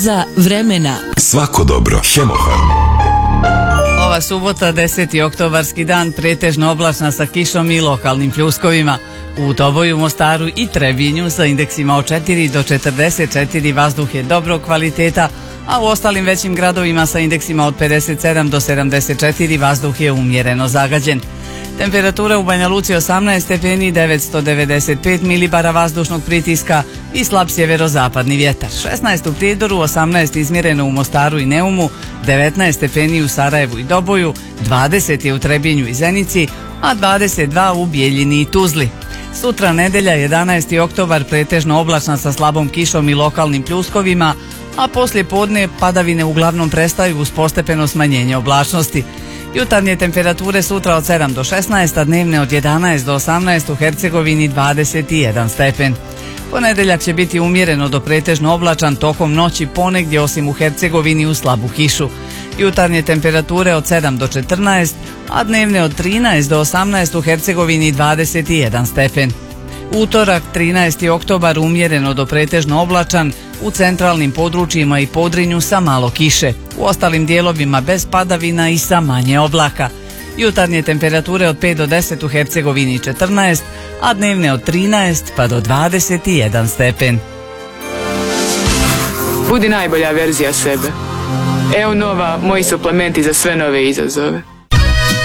Za vremena. Svako dobro. Hemofarm. Ova subota, 10. oktobarski dan, pretežno oblačna sa kišom i lokalnim pljuskovima. U Doboju, Mostaru i Trebinju sa indeksima od 4 do 44 vazduh je dobrog kvaliteta, a u ostalim većim gradovima sa indeksima od 57 do 74 vazduh je umjereno zagađen. Temperatura u Banja Luci 18 stepeni, 995 milibara vazdušnog pritiska i slab sjeverozapadni vjetar. 16 u Prijedoru, 18 izmjereno u Mostaru i Neumu, 19 stepeni u Sarajevu i Doboju, 20 je u Trebinju i Zenici, a 22 u Bijeljini i Tuzli. Sutra nedjelja, 11. oktobar, pretežno oblačna sa slabom kišom i lokalnim pljuskovima, a poslije podne padavine uglavnom prestaju uz postepeno smanjenje oblačnosti. Jutarnje temperature sutra od 7 do 16, a dnevne od 11 do 18, u Hercegovini 21 stepen. Ponedjeljak će biti umjereno do pretežno oblačan, tokom noći ponegdje osim u Hercegovini u slabu kišu. Jutarnje temperature od 7 do 14, a dnevne od 13 do 18, u Hercegovini 21 stepen. Utorak, 13. oktobar, umjereno do pretežno oblačan, u centralnim područjima i Podrinju sa malo kiše, u ostalim dijelovima bez padavina i sa manje oblaka. Jutarnje temperature od 5 do 10, u Hercegovini 14, a dnevne od 13 pa do 21 stepen. Budi najbolja verzija sebe. Evo nova, moji suplementi za sve nove izazove.